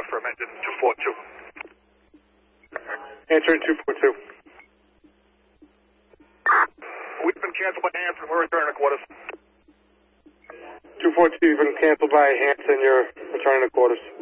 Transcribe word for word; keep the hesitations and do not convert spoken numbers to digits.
confirm engine two four two. Answering two four two. We've been canceled by Hanson. We're returning to quarters. two four two, you've been canceled by Hanson. You're returning to quarters.